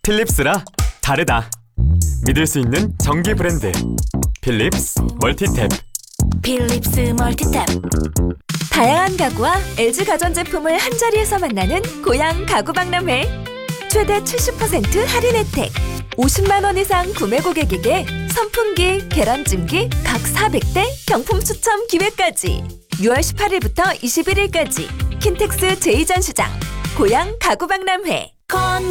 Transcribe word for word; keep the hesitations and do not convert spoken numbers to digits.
필립스라 다르다. 믿을 수 있는 전기 브랜드 필립스 멀티탭. 필립스 멀티탭. 다양한 가구와 엘지 가전제품을 한자리에서 만나는 고양 가구박람회. 최대 칠십 퍼센트 할인 혜택. 오십만 원 이상 구매 고객에게 선풍기, 계란찜기 각 사백 대 경품 추첨 기회까지. 유월 십팔일부터 이십일일까지 킨텍스 제이 전시장 고양 가구박람회.